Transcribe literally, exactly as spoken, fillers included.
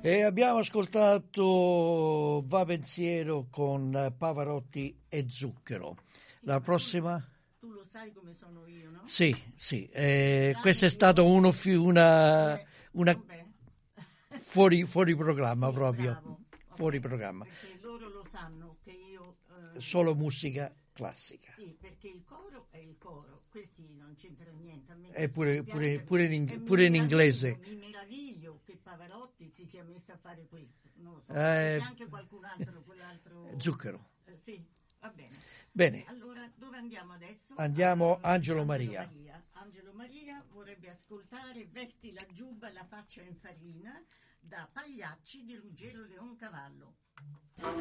E abbiamo ascoltato Va Pensiero con Pavarotti e Zucchero. La prossima? Tu lo sai come sono io, no? Sì, sì. Eh, questo è stato uno fi- una, una fuori, fuori programma Sì, proprio. bravo. Fuori programma. Perché loro lo sanno che io... eh, Solo musica classica. Sì, perché il coro è il coro, questi non c'entrano niente. A me E questo pure, mi pure, piace. pure, in, E ing- mi pure in meraviglio- inglese. Mi meraviglio che Pavarotti si sia messo a fare questo. Non lo so. Eh, C'è anche qualcun altro, quell'altro... Zucchero. Eh, sì, va bene. Bene. Allora, dove andiamo adesso? Andiamo A- Angelo Maria. Angelo Maria vorrebbe ascoltare Vesti la giubba e la faccia in farina da Pagliacci di Ruggero Leoncavallo.